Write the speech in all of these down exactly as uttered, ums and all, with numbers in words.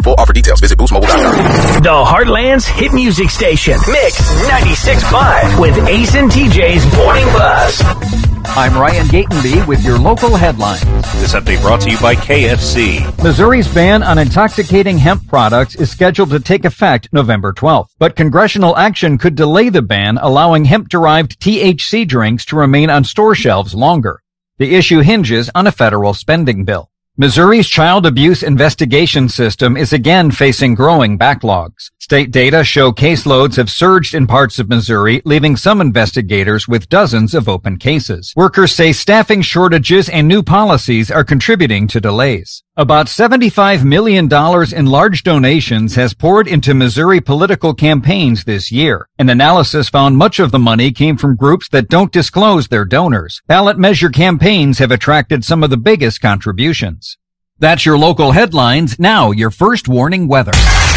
full offer details. Visit boost mobile dot com. The Heartland's hit music station, Mix ninety-six point five with Ace and T J's Morning Buzz. I'm Ryan Gatenby with your local headlines. This update brought to you by K F C. Missouri's ban on intoxicating hemp products is scheduled to take effect November twelfth. But congressional action could delay the ban, allowing hemp-derived T H C drinks to remain on store shelves longer. The issue hinges on a federal spending bill. Missouri's child abuse investigation system is again facing growing backlogs. State data show caseloads have surged in parts of Missouri, leaving some investigators with dozens of open cases. Workers say staffing shortages and new policies are contributing to delays. About seventy-five million dollars in large donations has poured into Missouri political campaigns this year. An analysis found much of the money came from groups that don't disclose their donors. Ballot measure campaigns have attracted some of the biggest contributions. That's your local headlines. Now, your first warning weather.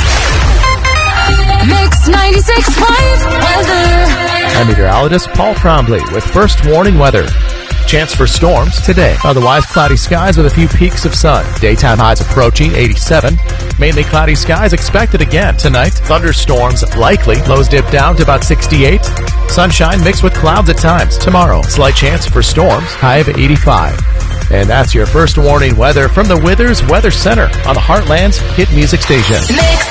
Mix ninety-six point five weather. I'm meteorologist Paul Trombley with first warning weather. Chance for storms today. Otherwise cloudy skies with a few peaks of sun. Daytime highs approaching eighty-seven. Mainly cloudy skies expected again tonight. Thunderstorms likely. Lows dip down to about sixty-eight. Sunshine mixed with clouds at times. Tomorrow, slight chance for storms. High of eighty-five. And that's your first warning weather from the Withers Weather Center on the Heartland's hit music station. Mix